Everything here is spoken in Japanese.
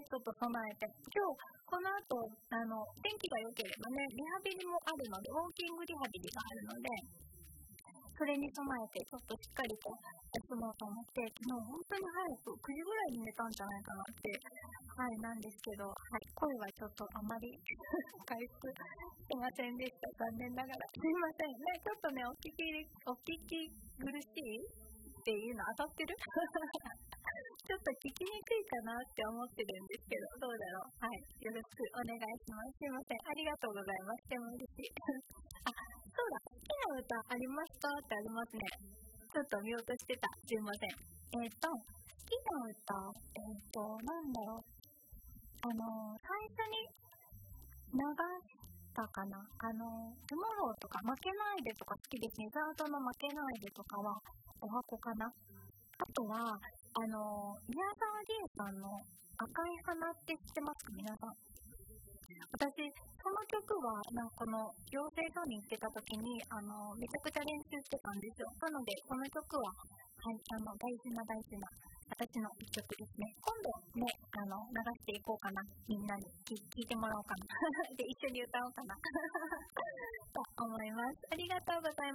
ちょっと備えて、今日この後天気が良ければね、リハビリもあるので、ウォーキングリハビリがあるので、それに備えてちょっとしっかりと休もうと思って、昨日本当に早く9時ぐらいに寝たんじゃないかなって、なんですけど、声はちょっとあまり回復してませんでした。残念ながら。すいませんね。ちょっとね、お聞き苦しいっていうの当たってるちょっと聞きにくいかなって思ってるんですけど、どうだろう。よろしくお願いします。すいません。ありがとうございます。でも嬉しい。そうだ。好きな歌ありますかってありますね。ちょっと見落としてた。すいません。好きな歌、なんだろう。最初に流したかな。トゥモローとか、負けないでとか好きですね。ザードの負けないでとかは、お箱かな。あとは、宮沢りえさんの赤い花って知ってますか皆さん。私、その曲は、この養成所に行ってた時に、めちゃくちゃ練習してたんですよ。なので、この曲は、大事な私の一曲ですね。今度ね、流していこうかな。みんなに聴いてもらおうかな。で、一緒に歌おうかな。と思います。ありがとうございます。